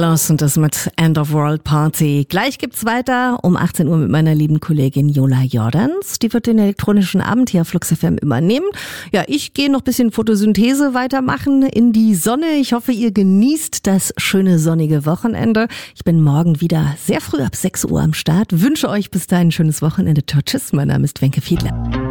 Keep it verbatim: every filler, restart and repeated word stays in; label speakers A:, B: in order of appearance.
A: Carlos und das mit End of World Party. Gleich gibt's weiter um achtzehn Uhr mit meiner lieben Kollegin Jola Jordans. Die wird den elektronischen Abend hier auf Flux F M übernehmen. Ja, ich gehe noch ein bisschen Photosynthese weitermachen in die Sonne. Ich hoffe, ihr genießt das schöne sonnige Wochenende. Ich bin morgen wieder sehr früh ab sechs Uhr am Start. Wünsche euch bis dahin ein schönes Wochenende. Ciao, tschüss. Mein Name ist Wenke Fiedler.